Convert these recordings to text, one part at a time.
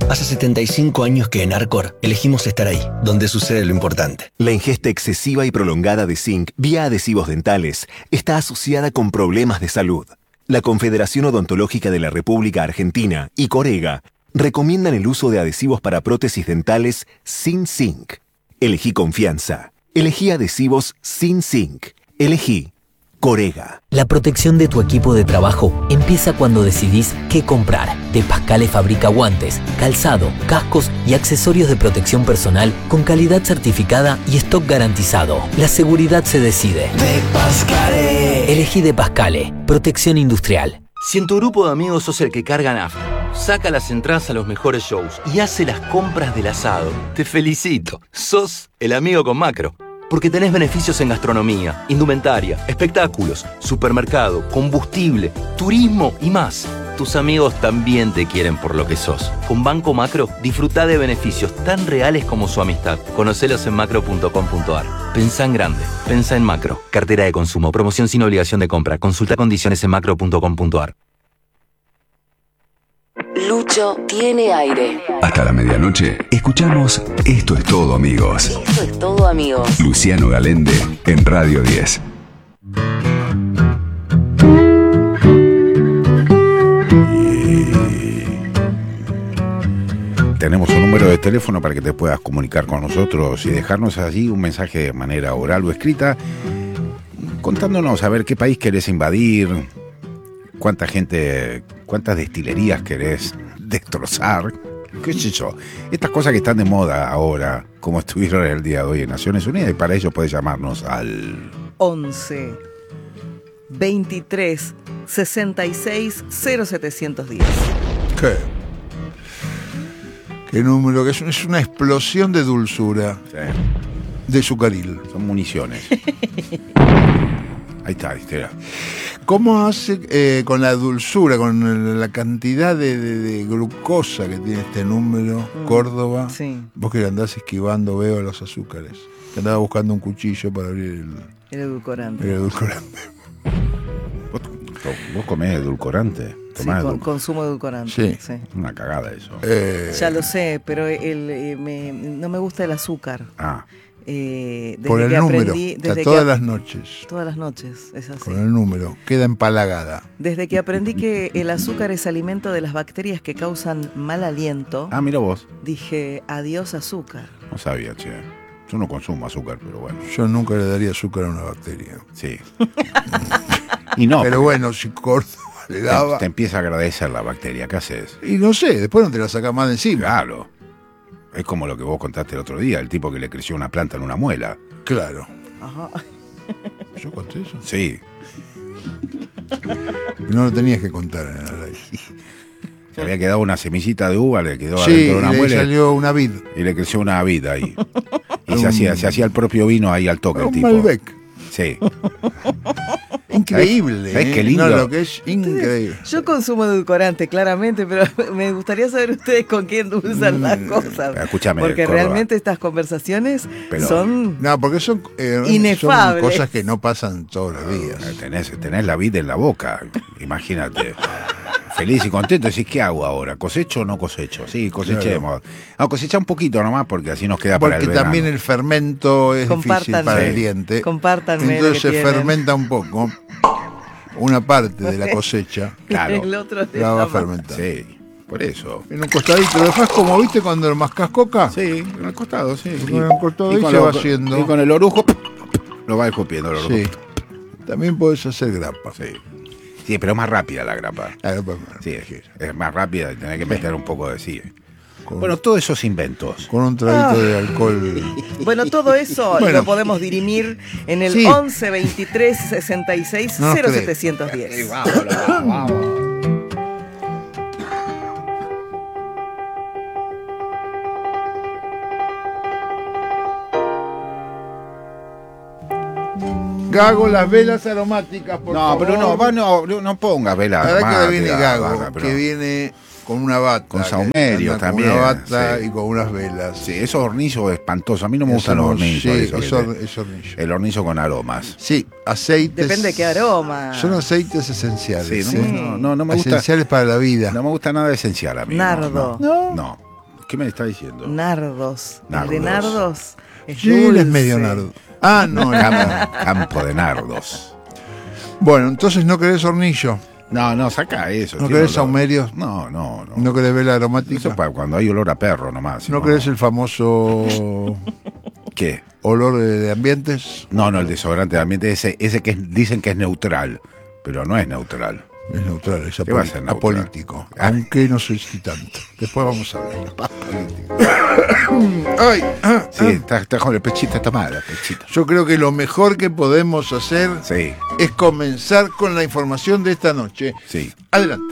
Hace 75 años que en Arcor elegimos estar ahí, donde sucede lo importante. La ingesta excesiva y prolongada de zinc vía adhesivos dentales está asociada con problemas de salud. La Confederación Odontológica de la República Argentina y Corega recomiendan el uso de adhesivos para prótesis dentales sin zinc. Elegí confianza. Elegí adhesivos sin zinc. Elegí Corega. La protección de tu equipo de trabajo empieza cuando decidís qué comprar. De Pascale fabrica guantes, calzado, cascos y accesorios de protección personal con calidad certificada y stock garantizado. La seguridad se decide. De Pascale. Elegí De Pascale. Protección industrial. Si en tu grupo de amigos sos el que carga nafta, saca las entradas a los mejores shows y hace las compras del asado, te felicito. Sos el amigo con Macro. Porque tenés beneficios en gastronomía, indumentaria, espectáculos, supermercado, combustible, turismo y más. Tus amigos también te quieren por lo que sos. Con Banco Macro, disfrutá de beneficios tan reales como su amistad. Conocelos en macro.com.ar. Pensá en grande. Pensá en Macro. Cartera de consumo. Promoción sin obligación de compra. Consulta condiciones en macro.com.ar. Lucho tiene aire. Hasta la medianoche, escuchamos Esto es todo, amigos. Esto es todo, amigos. Luciano Galende en Radio 10. Tenemos un número de teléfono para que te puedas comunicar con nosotros y dejarnos allí un mensaje de manera oral o escrita, contándonos a ver qué país querés invadir, cuántas destilerías querés destrozar, qué sé yo. Estas cosas que están de moda ahora, como estuvieron el día de hoy en Naciones Unidas, y para ello podés llamarnos al 11 23 66 0710. ¿Qué número? Que es una explosión de dulzura. Sí. De sucaril. Son municiones. Ahí está, Estela. ¿Cómo hace con la dulzura, con la cantidad de glucosa que tiene este número, Córdoba? Sí. Vos que andás esquivando, veo, los azúcares. Que andaba buscando un cuchillo para abrir el edulcorante. El edulcorante. ¿Vos comés edulcorante? Sí, consumo edulcorante. Sí. Una cagada eso. Ya lo sé, pero no me gusta el azúcar. Desde por el que número, todas las noches. Todas las noches, es así. Con el número, queda empalagada. Desde que aprendí que el azúcar es alimento de las bacterias que causan mal aliento. Mira vos. Dije, adiós azúcar. No sabía, che. Yo no consumo azúcar, pero bueno. Yo nunca le daría azúcar a una bacteria. Sí. Y no. Pero bueno, si Córdoba le daba... Te empieza a agradecer la bacteria, ¿qué haces? Y no sé, después no te la sacás más de encima. Claro. Es como lo que vos contaste el otro día, el tipo que le creció una planta en una muela. Claro. Ajá. ¿Yo conté eso? Sí. No lo tenías que contar en el aire. Se había quedado una semillita de uva, le quedó sí, adentro de una muela. Sí, y salió una vid. Y le creció una vid ahí. Y se hacía el propio vino ahí al toque, el tipo. Malbec. Sí. Increíble. ¿Sabés qué lindo? No, lo que es increíble. Yo consumo edulcorante, claramente, pero me gustaría saber ustedes con quién usan las cosas. Escúchame, porque Córdoba. Realmente estas conversaciones son no, porque son inefables. Son cosas que no pasan todos los días. Tenés la vid en la boca, imagínate. Feliz y contento, decís, ¿qué hago ahora? ¿Cosecho o no cosecho? Sí, cosechemos. Claro. Cosecha un poquito nomás porque así nos queda para el verano. Porque también el fermento es difícil para el diente. Compártanme. Entonces se fermenta un poco. Una parte de la cosecha. Claro. El otro la va a fermentar. Sí, por eso. En un costadito, ¿lo dejás como viste cuando mascás coca? Sí, en el costado, sí. En el costado y se va haciendo. Y con el orujo lo va escupiendo el orujo. Sí. También podés hacer grapa. Sí. Sí, pero es más rápida la grapa. Sí, es más rápida y tenés que meter un poco de sí. Bueno, todos esos inventos. Con un traguito de alcohol. Bueno, todo eso lo podemos dirimir en el 11 23 66 0710. Vamos. Gago, las velas aromáticas, por favor. Pero no pongas velas aromáticas. La verdad que viene Gago, que viene con una bata. Con saumerio también. Con una bata y con unas velas. Sí, esos hornillos espantosos. A mí no me gustan los hornillos. Sí, es hornillo. El hornillo con aromas. Sí, aceites. Depende de qué aroma. Son aceites esenciales. Sí, no me gusta. Esenciales para la vida. No me gusta nada esencial a mí. Nardo. No. ¿Qué me está diciendo? Nardos. El de nardos es Sí, él dulce. es medio nardo. Ah, no, Campo de nardos. Bueno, entonces no querés hornillo. No, saca eso. ¿No tiene querés olor. saumerios? No. ¿No querés vela aromática? Eso para cuando hay olor a perro nomás. ¿No querés el famoso ¿Qué? olor de ambientes? No, el desodorante de ambiente, ese que dicen que es neutral, pero no es neutral. Es neutral, es ¿Qué va a ser neutral? apolítico. Aunque no sé si tanto. Después vamos a hablar. Ay, Sí, está con el pechito, está mal, el pechito. yo creo que lo mejor que podemos hacer Sí, es comenzar con la información de esta noche. sí. Adelante.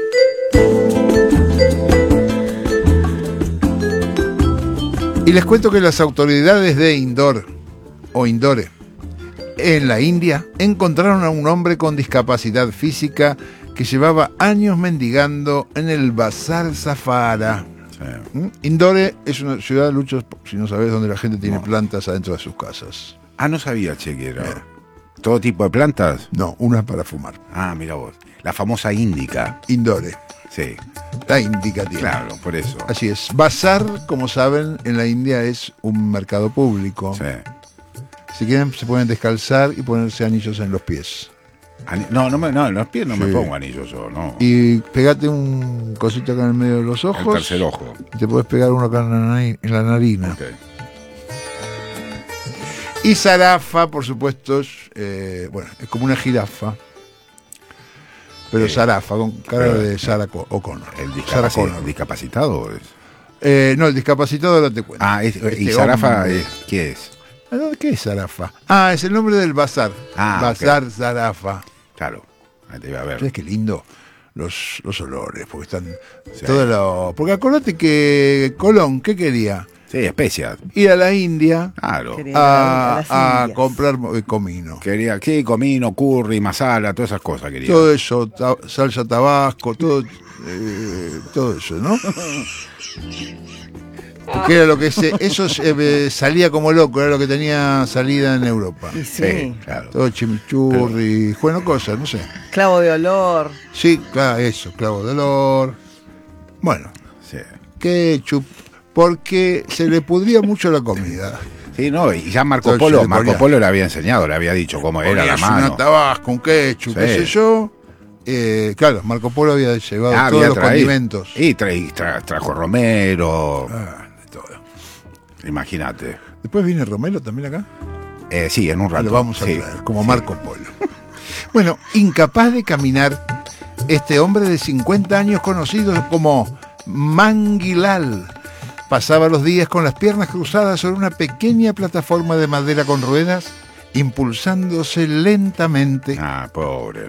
Y les cuento que las autoridades de Indore en la India encontraron a un hombre con discapacidad física que llevaba años mendigando en el Bazar Safara. Sí. Indore es una ciudad, Lucho, si no sabés, donde la gente tiene plantas adentro de sus casas. Ah, no sabía, che, que era. ¿Todo tipo de plantas? No, una para fumar. Ah, mira vos. La famosa índica. Indore, Sí, la índica tiene. claro, por eso. Así es. Bazar, como saben, en la India es un mercado público. Sí. Si quieren, se pueden descalzar y ponerse anillos en los pies. No, en los pies no me Sí. pongo anillos yo, no. Y pegate un cosito acá en el medio de los ojos. El tercer ojo. Y te puedes pegar uno acá en la narina. Ok. Y zarafa, por supuesto, es como una jirafa. Pero zarafa, con cara de Sarah O'Connor. ¿El Sarah Connor. discapacitado es? No, el discapacitado ahora te cuento. Ah, y Este zarafa, hombre. ¿qué es? ¿Qué es zarafa? Ah, es el nombre del bazar. Ah, Bazar Zarafa. Claro, ahí te iba a ver. ¿Sabes qué lindo? Los olores, porque están Sí. porque acordate que Colón, ¿qué quería? Sí, especias. Ir a la India Claro. Quería ir a las a Indias. comprar comino. Quería, sí, comino, curry, masala, todas esas cosas quería. Todo eso, salsa tabasco, todo eso, ¿no? Porque era lo que eso salía como loco, era lo que tenía salida en Europa. Y sí. Sí, claro. Todo chimichurri, bueno, cosas, no sé. Clavo de olor. Sí, claro, eso, clavo de olor. Bueno, Sí. ketchup, porque se le pudría mucho la comida. Sí, no, y ya Marco Entonces, Polo, le Marco ponía- Polo le había enseñado, le había dicho cómo era la Ponías mano. una tabasco, un ketchup, Sí. qué sé yo. Claro, Marco Polo había llevado todos había los traído. condimentos. Y trajo romero, De todo. imagínate. Después viene Romero también acá. Sí, en un rato. Lo vamos a sí. traer, como Marco Polo. Bueno, incapaz de caminar, este hombre de 50 años conocido como Manguilal pasaba los días con las piernas cruzadas sobre una pequeña plataforma de madera con ruedas, impulsándose lentamente. Ah, pobre.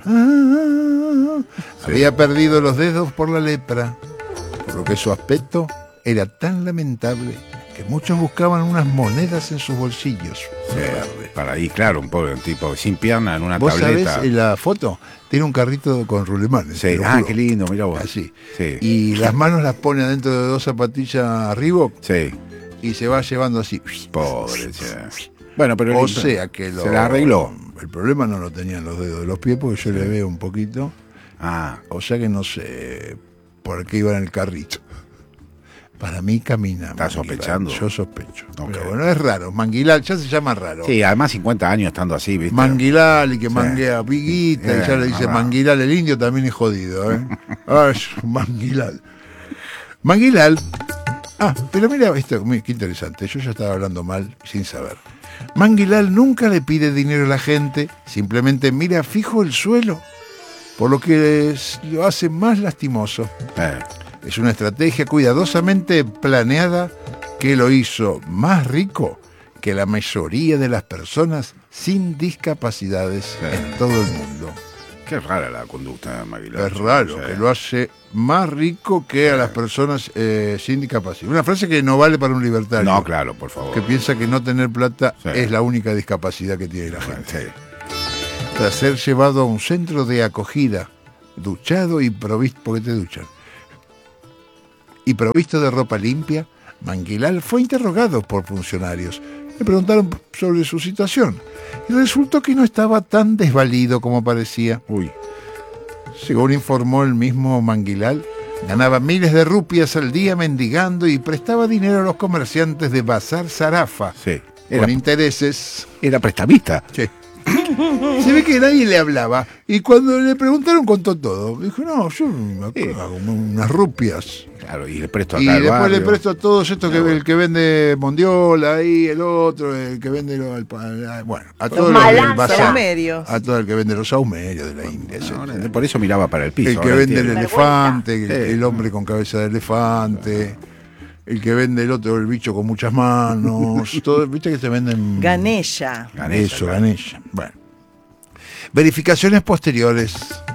Había perdido los dedos por la lepra, por lo que su aspecto era tan lamentable que muchos buscaban unas monedas en sus bolsillos. Para ahí, claro, un pobre tipo sin pierna en una ¿Vos tableta. sabés, en la foto tiene un carrito con rulemanes? Sí, te lo ah, juro. qué lindo, mira vos. Así. Sí. Y las manos las pone adentro de dos zapatillas Reebok Sí, y se va llevando así. pobre. Che. Bueno, pero O sea que se la arregló. El problema no lo tenían los dedos de los pies porque yo le veo un poquito. Ah, O sea que no sé por qué iba en el carrito. Para mí camina. ¿Estás Manguilal. sospechando? Yo sospecho. Ok. Pero bueno, es raro. Manguilal ya se llama raro. sí, además 50 años estando así, ¿viste? Manguilal y que manguea piguita y ya le dice mamá. Manguilal, el indio también es jodido, ¿eh? Ay, Manguilal. Manguilal. Ah, pero mira esto, qué interesante. Yo ya estaba hablando mal sin saber. Manguilal nunca le pide dinero a la gente, simplemente mira fijo el suelo, por lo que lo hace más lastimoso. Es una estrategia cuidadosamente planeada que lo hizo más rico que la mayoría de las personas sin discapacidades en todo el mundo. Qué rara la conducta de Maguilar. Es raro, que lo hace más rico que a las personas sin discapacidad. Una frase que no vale para un libertario. No, claro, por favor. Que piensa que no tener plata Sí. es la única discapacidad que tiene la gente. Sí. Tras ser llevado a un centro de acogida, duchado y provisto, porque te duchan, y provisto de ropa limpia, Manguilal fue interrogado por funcionarios. Le preguntaron sobre su situación y resultó que no estaba tan desvalido como parecía. Uy. Según informó el mismo Manguilal, Ganaba miles de rupias al día mendigando y prestaba dinero a los comerciantes de Bazar Zarafa. Sí. Con intereses. Era prestamista. Sí. Se ve que nadie le hablaba. Y cuando le preguntaron, contó todo. Dijo, no, yo hago unas rupias. Claro, y le presto acá y al después barrio. le presto a todos estos, el que vende mondiola ahí, el otro, el que vende bueno, a todos los saumerios. a todo el que vende los saumerios de la India. No, por eso miraba para el piso. El que vende el elefante, el hombre con cabeza de elefante, el que vende el otro, el bicho con muchas manos, todo, viste que se venden. Ganella. Ganella. Bueno. Verificaciones posteriores